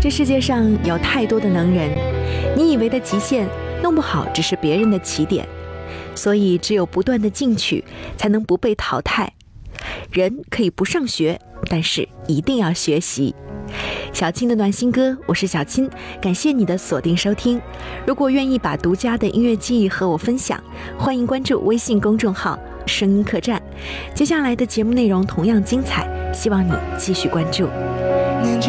这世界上有太多的能人，你以为的极限，弄不好只是别人的起点。所以只有不断的进取，才能不被淘汰。人可以不上学，但是一定要学习。小青的暖心歌，我是小青，感谢你的锁定收听。如果愿意把独家的音乐记忆和我分享，欢迎关注微信公众号声音客栈。接下来的节目内容同样精彩，希望你继续关注。 年纪